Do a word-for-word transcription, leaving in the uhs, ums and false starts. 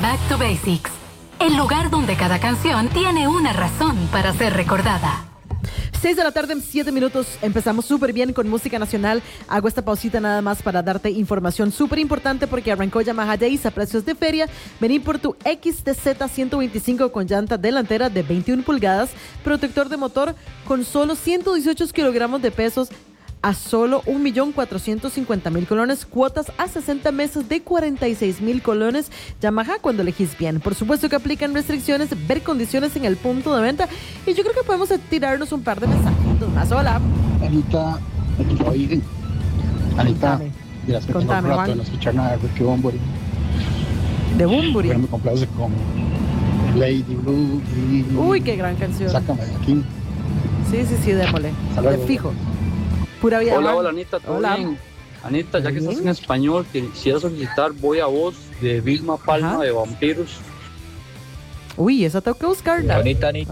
Back to Basics, el lugar donde cada canción tiene una razón para ser recordada. seis de la tarde en siete minutos. Empezamos súper bien con música nacional. Hago esta pausita nada más para darte información súper importante porque arrancó Yamaha Days a precios de feria. Vení por tu X T Z ciento veinticinco con llanta delantera de veintiuna pulgadas, protector de motor con solo ciento dieciocho kilogramos de pesos a solo un millón cuatrocientos cincuenta mil colones, cuotas a sesenta meses de cuarenta y seis mil colones. Yamaha, cuando elegís bien. Por supuesto que aplican restricciones, ver condiciones en el punto de venta. Y yo creo que podemos tirarnos un par de mensajitos más. Hola. Anita, oye, Anita, Contame. mira, que Contame, tengo rato Juan. de no escuchar nada de Ricky Bunbury. De Bunbury. Pero me complace con Lady Blue y... Uy, qué gran canción. Sácame de aquí. Sí, sí, sí, démosle. Hasta luego. De fijo. Pura vida. Hola, Juan. hola Anita, ¿todo Hola. bien? Anita, ya que Bien. estás en español, quisiera solicitar Voy a Vos de Vilma Palma Ajá. de Vampiros. Uy, esa tengo que buscarla. Bonita, Anita.